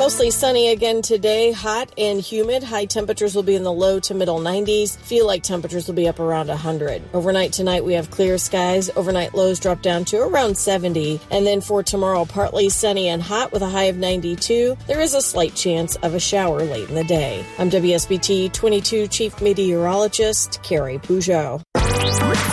Mostly sunny again today, hot and humid. High temperatures will be in the low to middle 90s. Feel like temperatures will be up around 100. Overnight tonight, we have clear skies. Overnight lows drop down to around 70. And then for tomorrow, partly sunny and hot with a high of 92. There is a slight chance of a shower late in the day. I'm WSBT 22 Chief Meteorologist Carrie Peugeot.